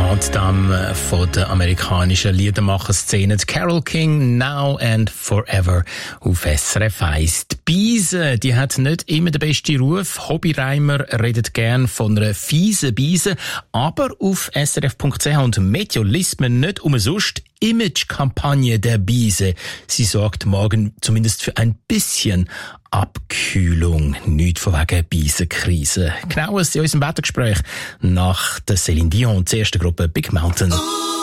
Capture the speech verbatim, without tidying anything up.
Countdown von der amerikanischen Liedermacher-Szene. Carole King, Now and Forever auf S R F eins. Die Biese, die hat nicht immer den besten Ruf. Hobbyreimer redet gern von einer fiesen Biese. Aber auf S R F Punkt C H und Meteo liest man nicht umsonst Image-Kampagne der Biese. Sie sorgt morgen zumindest für ein bisschen Abkühlung. Nicht von wegen Biesenkrise. Genaues in unserem Wettergespräch nach der Céline Dion, der ersten Gruppe Big Mountain.